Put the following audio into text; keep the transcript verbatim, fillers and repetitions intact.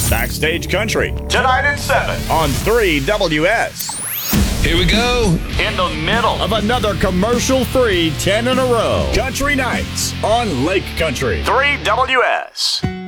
Backstage Country. Tonight at seven. On three W S. Here we go. In the middle of another commercial-free ten in a row. Country Nights on Lake Country. three W S.